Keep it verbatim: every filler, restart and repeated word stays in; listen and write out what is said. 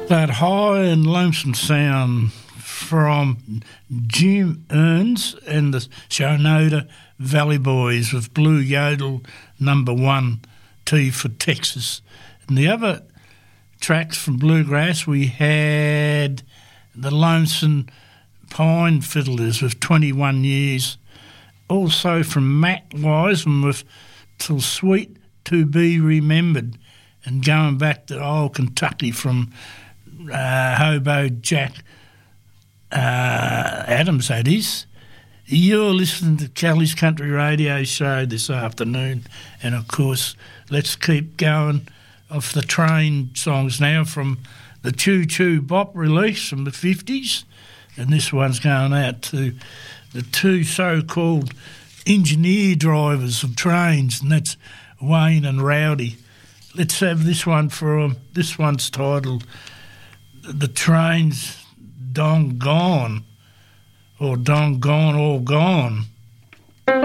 That high and lonesome sound from Jim Earns and the Shonota Valley Boys with Blue Yodel number one, T for Texas. And the other tracks from Bluegrass, we had the Lonesome Pine Fiddlers with twenty-one years. Also from Matt Wiseman with Till Sweet to Be Remembered. And going back to old Kentucky from uh, Hobo Jack uh, Adams, that is. You're listening to Kelly's Country Radio Show this afternoon. And, of course, let's keep going off the train songs now from the Choo Choo Bop release from the fifties. And this one's going out to the two so-called engineer drivers of trains, and that's Wayne and Rowdy. Let's have this one for them. This one's titled The Train's Dong Gone, or Dong Gone All Gone.